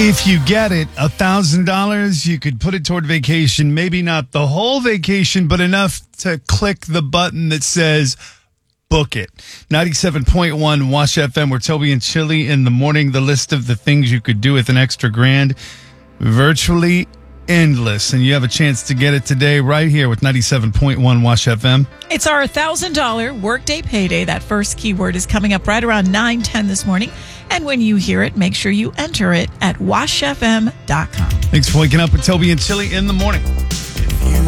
If you get it, $1,000, you could put it toward vacation. Maybe not the whole vacation, but enough to click the button that says book it. 97.1 Wash FM, where Toby and Chili in the morning. The list of the things you could do with an extra grand, virtually endless. And you have a chance to get it today right here with 97.1 Wash FM. It's our $1,000 workday payday. That first keyword is coming up right around 9:10 this morning. And when you hear it, make sure you enter it at washfm.com. Thanks for waking up with Toby and Chili in the morning.